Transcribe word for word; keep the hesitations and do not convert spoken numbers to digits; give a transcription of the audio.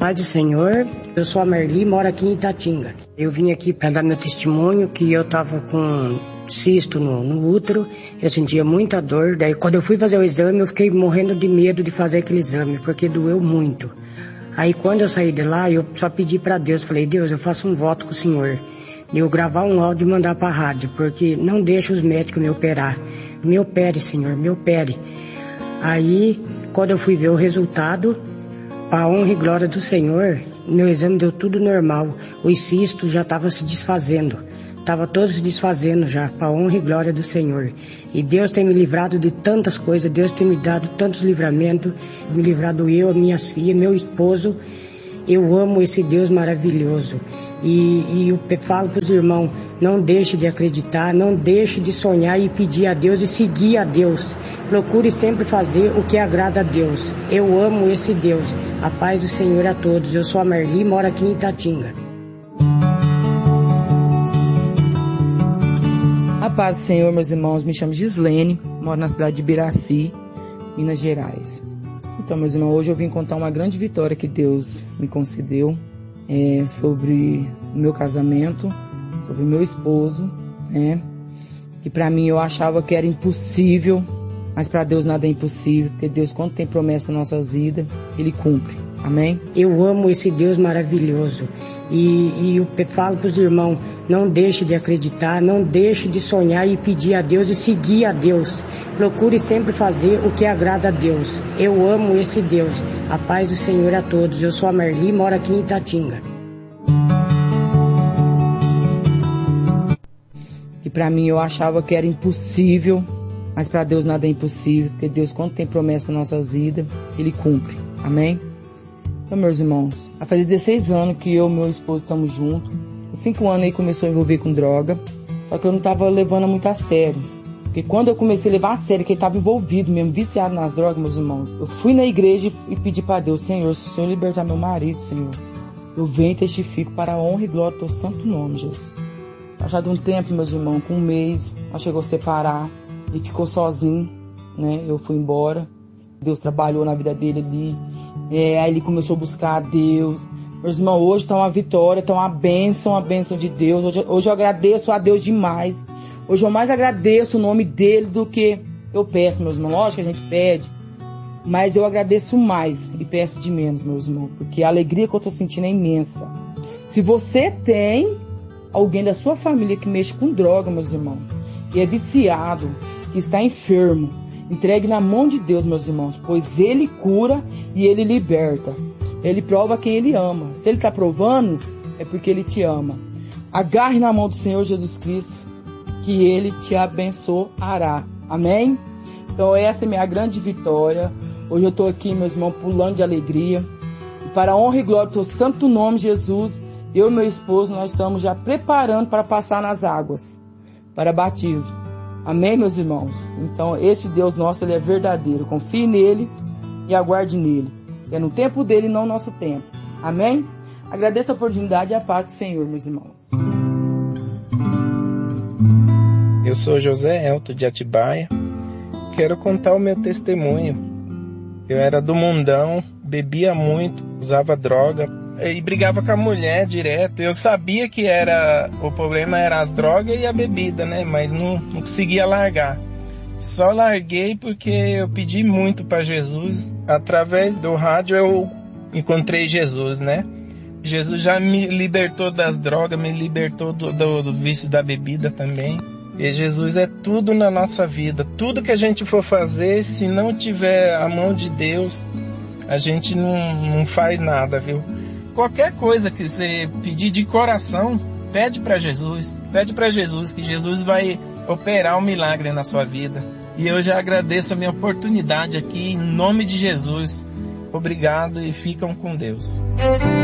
Paz do Senhor, eu sou a Marli, moro aqui em Itatinga. Eu vim aqui para dar meu testemunho que eu tava com cisto no, no útero, eu sentia muita dor, daí quando eu fui fazer o exame eu fiquei morrendo de medo de fazer aquele exame, porque doeu muito. Aí quando eu saí de lá, eu só pedi para Deus, falei, Deus, eu faço um voto com o Senhor, de eu gravar um áudio e mandar para a rádio, porque não deixa os médicos me operar. Me opere, Senhor, me opere. Aí, quando eu fui ver o resultado, para a honra e glória do Senhor, meu exame deu tudo normal. Os cistos já estavam se desfazendo. Estava todos se desfazendo já, para a honra e glória do Senhor. E Deus tem me livrado de tantas coisas, Deus tem me dado tantos livramentos, me livrado eu, minhas filhas, meu esposo. Eu amo esse Deus maravilhoso. E, e eu falo para os irmãos, não deixe de acreditar, não deixe de sonhar e pedir a Deus e seguir a Deus. Procure sempre fazer o que agrada a Deus. Eu amo esse Deus. A paz do Senhor a todos. Eu sou a Marli, moro aqui em Itatinga. A paz do Senhor, meus irmãos, me chamo Gislene, moro na cidade de Biraci, Minas Gerais. Então, meus irmãos, hoje eu vim contar uma grande vitória que Deus me concedeu é, sobre o meu casamento, sobre o meu esposo, né? Que para mim eu achava que era impossível, mas para Deus nada é impossível, porque Deus, quando tem promessa em nossas vidas, Ele cumpre. Amém? Eu amo esse Deus maravilhoso. E, e eu falo para os irmãos, não deixe de acreditar, não deixe de sonhar e pedir a Deus e seguir a Deus. Procure sempre fazer o que agrada a Deus. Eu amo esse Deus. A paz do Senhor a todos. Eu sou a Marli, moro aqui em Itatinga. E para mim eu achava que era impossível, mas para Deus nada é impossível, porque Deus, quando tem promessa em nossas vidas, Ele cumpre. Amém? Então, meus irmãos, há fazer dezesseis anos que eu e meu esposo estamos juntos. Há cinco anos aí começou a envolver com droga, só que eu não estava levando muito a sério. Porque quando eu comecei a levar a sério que ele estava envolvido mesmo, viciado nas drogas, meus irmãos, eu fui na igreja e pedi para Deus, Senhor, se o Senhor libertar meu marido, Senhor, eu venho e testifico para a honra e glória do teu santo nome, Jesus. Passado um tempo, meus irmãos, com um mês, nós chegou a separar, ele ficou sozinho, né? Eu fui embora, Deus trabalhou na vida dele ali. É, aí ele começou a buscar a Deus. Meus irmãos, hoje está uma vitória, está uma bênção, uma bênção de Deus. Hoje, hoje eu agradeço a Deus demais. Hoje eu mais agradeço o nome dele do que eu peço, meus irmãos. Lógico que a gente pede, mas eu agradeço mais e peço de menos, meus irmãos, porque a alegria que eu estou sentindo é imensa. Se você tem alguém da sua família que mexe com droga, meus irmãos, que é viciado, que está enfermo, entregue na mão de Deus, meus irmãos, pois Ele cura e Ele liberta. Ele prova quem Ele ama. Se Ele está provando, é porque Ele te ama. Agarre na mão do Senhor Jesus Cristo, que Ele te abençoará. Amém? Então essa é minha grande vitória. Hoje eu estou aqui, meus irmãos, pulando de alegria. E para a honra e glória do teu santo nome, Jesus, eu e meu esposo, nós estamos já preparando para passar nas águas, para batismo. Amém, meus irmãos? Então, esse Deus nosso, Ele é verdadeiro. Confie nele e aguarde nele. É no tempo dele, não no nosso tempo. Amém? Agradeço a oportunidade e a paz do Senhor, meus irmãos. Eu sou José Elton de Atibaia. Quero contar o meu testemunho. Eu era do mundão, bebia muito, usava droga e brigava com a mulher direto. Eu sabia que era o problema era as drogas e a bebida, né? Mas não, não conseguia largar. Só larguei porque eu pedi muito para Jesus. Através do rádio eu encontrei Jesus, né? Jesus já me libertou das drogas, me libertou do, do, do vício da bebida também. E Jesus é tudo na nossa vida. Tudo que a gente for fazer, se não tiver a mão de Deus, a gente não, não faz nada, viu? Qualquer coisa que você pedir de coração, pede para Jesus. Pede para Jesus, que Jesus vai operar um milagre na sua vida. E eu já agradeço a minha oportunidade aqui, em nome de Jesus. Obrigado e ficam com Deus.